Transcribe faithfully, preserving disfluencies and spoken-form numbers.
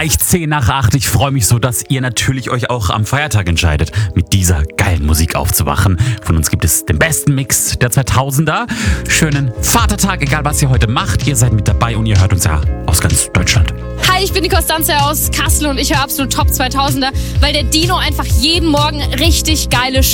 Gleich zehn nach acht. Ich freue mich so, dass ihr natürlich euch auch am Feiertag entscheidet, mit dieser geilen Musik aufzuwachen. Von uns gibt es den besten Mix der zweitausender. Schönen Vatertag, egal was ihr heute macht. Ihr seid mit dabei und ihr hört uns ja aus ganz Deutschland. Hi, ich bin die Konstanze aus Kassel und ich höre absolut Top zweitausender, weil der Dino einfach jeden Morgen richtig geile